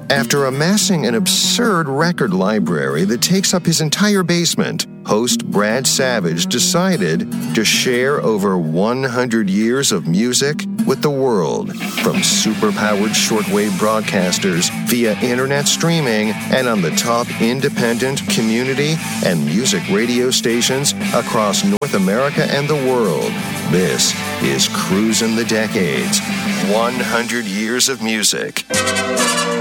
After amassing an absurd record library that takes up his entire basement, host Brad Savage decided to share over 100 years of music with the world, from superpowered shortwave broadcasters via internet streaming and on the top independent, community, and music radio stations across North America and the world. This is Cruisin' the Decades, 100 years of music.